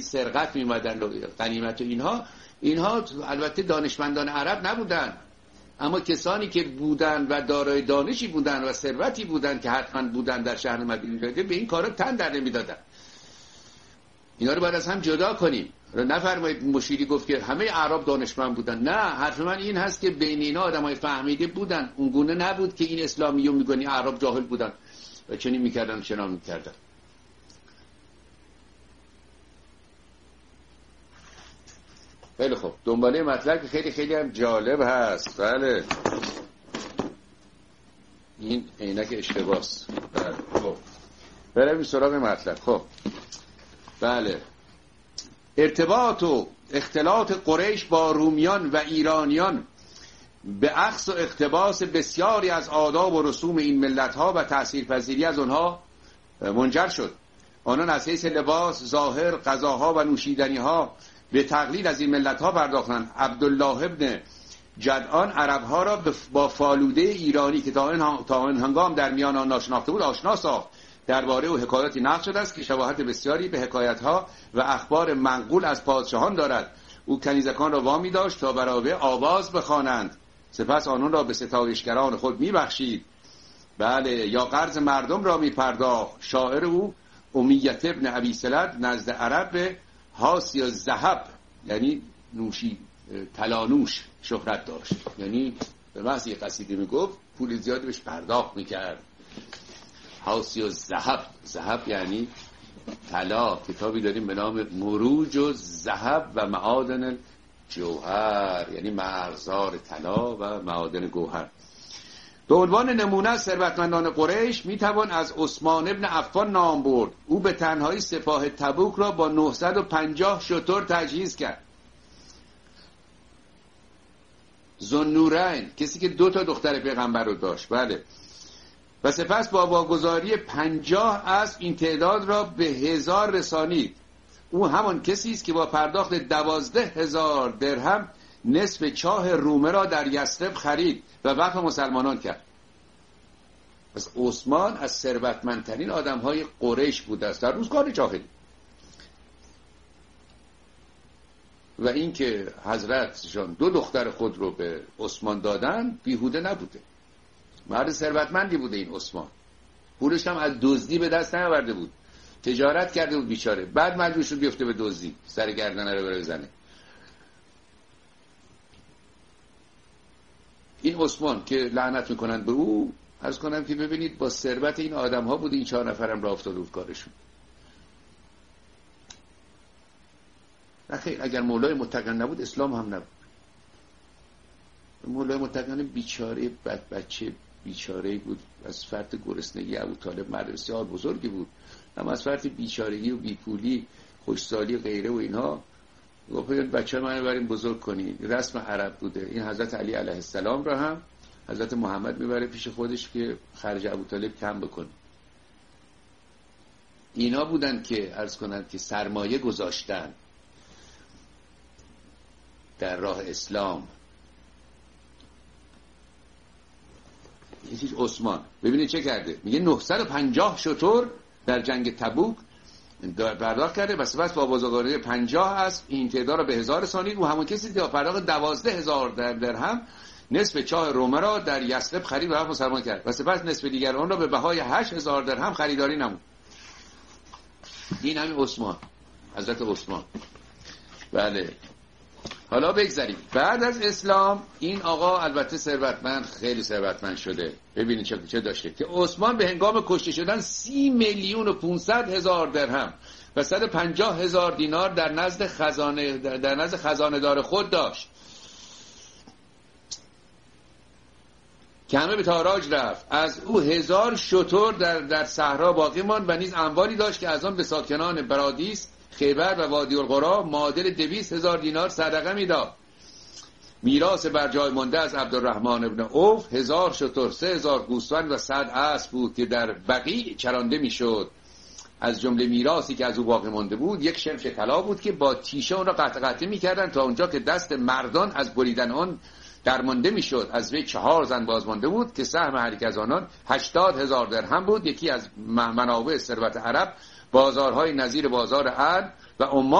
سرقت می‌آمدن و غنیمت و اینها البته دانشمندان عرب نبودن، اما کسانی که بودن و دارای دانشی بودن و ثروتی بودن که حتما بودن در شهر مدینه به این کارا تن در نمیدادن. اینا رو باید از هم جدا کنیم. نفرمایید مشیری گفت که همه اعراب دانشمند بودن. نه، حرف من این هست که بین اینا آدمای فهمیده بودن. اون گونه نبود که این اسلامیون میگن اعراب جاهل بودن و چنین میکردن چنان میکردن. خیلی خوب، دنباله مطلب خیلی خیلی هم جالب هست. بله، این عینک اشتباس. بله، خب بریم سراغ مطلب. خب بله، ارتباط و اختلاط قریش با رومیان و ایرانیان به اخذ و اقتباس بسیاری از آداب و رسوم این ملت‌ها و تأثیرپذیری از آنها منجر شد. آنان از حیث لباس، ظاهر، غذاها و نوشیدنی‌ها به تقلید از این ملت‌ها پرداختند. عبدالله ابن جدعان عرب‌ها را با فالوده ایرانی که تا این هنگام در میان آن ناشناخته بود آشنا ساخت. درباره او حکایاتی نقل شده است که شباهت بسیاری به حکایت‌ها و اخبار منقول از پادشاهان دارد. او کنیزکان را وامی داشت تا برای آواز بخوانند، سپس آنان را به ستایشگران خود میبخشید. بله، یا قرض مردم را میپرداخت. شاعر او امیت ابن ابی سلط نزد عرب به حاسی الذهب، یعنی نوشی طلانوش شهرت داشت، یعنی به محض یک قصیده میگفت پول زیادی بهش پرداخت میکرد. حاسی الذهب، ذهب یعنی طلا. کتابی داریم به نام مروج الذهب و معادن الجوهر، یعنی مرغزار طلا و معادن گوهر. به عنوان نمونه از ثروتمندان قریش میتوان از عثمان ابن عفان نام برد. او به تنهایی سپاه تبوک را با 950 شتر تجهیز کرد. ذوالنورین، کسی که 2 دختر پیغمبر رو داشت، بله، و سپس با واگذاری 50 اسب این تعداد را به 1000 رسانید. او همان کسی است که با پرداخت 12,000 درهم نصف چاه رومه را در یثرب خرید و وقف مسلمانان کرد. پس عثمان از ثروتمندترین آدم‌های قریش بوده است در روزگار جاهلی. و این که حضرتشان 2 دختر خود رو به عثمان دادن بیهوده نبوده. مرد ثروتمندی بوده این عثمان. پولش هم از دزدی به دست نیاورده بود، تجارت کرده بود بیچاره، بعد مجبور شد بیفته به دزدی، سر گردنه رو بزنه. این عثمان که لعنت میکنن به او، عرض کنم که ببینید با ثروت این آدم ها بود این 4 نفرم را افتاده بود کارشون. نخیر، اگر مولای متقی نبود اسلام هم نبود. مولای متقی بیچاره بچه بیچاره بود، از فرط گرسنگی ابوطالب مرد بسیار بزرگی بود، اما از فرط بیچارگی و بیپولی خوشسالی غیره و اینها گفت بچه من بریم بزرگ کنی. رسم عرب بوده. این حضرت علی علیه السلام را هم حضرت محمد میبره پیش خودش که خرج ابوطالب کم بکنه. اینا بودن که عرض کنند که سرمایه گذاشتن در راه اسلام. یکیش عثمان، ببینید چه کرده، میگه 950 شتر در جنگ تبوک پرداخت کرده و سپس با بازارگانی 50 اسب این تعداد را به 1000 رسانید. او همون کسی که پرداخت 12,000 درهم نصف چاه رومه را در یثرب خرید و مسلمان کرد و سپس نصف دیگر آن را به بهای 8,000 درهم خریداری نمود. این همین عثمان، حضرت عثمان. بله، حالا بگذاریم بعد از اسلام این آقا البته ثروتمند، خیلی ثروتمند شده. ببینید چه داشته که عثمان به هنگام کشته شدن 30,500,000 درهم و 150,000 دینار در نزد خزانه دار خود داشت که همه به تاراج رفت. از او 1000 شتر در صحرا باقی ماند و نیز اموالی داشت که از آن به ساکنان برادیس، خیبر و وادی القرا معادل 200,000 دینار صدقه میداد. میراث بر جای مانده از عبدالرحمن ابن عوف 1000 شتر، 3,000 گوسفند و 100 اسب بود که در بقیع چرانده میشد. از جمله میراثی که از او باقی مانده بود 1 شمش طلا بود که با تیشه اون را قطع میکردن تا اونجا که دست مردان از بریدن آن درمانده میشد. از وی 4 زن باز مانده بود که سهم هر یک از آنان 80,000 درهم بود. یکی از منابع ثروت عرب بازارهای نظیر بازار عرب و عمان